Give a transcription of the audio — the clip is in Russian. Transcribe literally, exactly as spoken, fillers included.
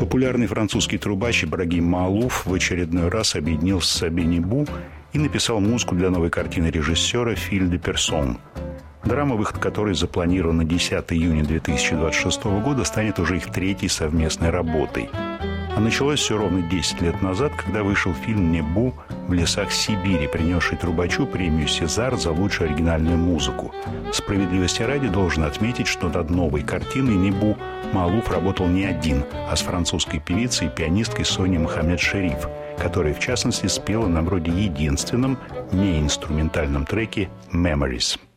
Популярный французский трубач Ибрагим Маалуф в очередной раз объединился с Саби Небу и написал музыку для новой картины режиссера «Филь де Персон». Драма, выход которой запланирован на десятое июня две тысячи двадцать шестого года, станет уже их третьей совместной работой. А началось все ровно десять лет назад, когда вышел фильм «Небу в лесах Сибири», принесший трубачу премию «Сезар» за лучшую оригинальную музыку. Справедливости ради должен отметить, что над новой картиной «Небу» Маалуф работал не один, а с французской певицей и пианисткой Соней Мохаммед Шериф, которая, в частности, спела на вроде единственном неинструментальном треке «Memories».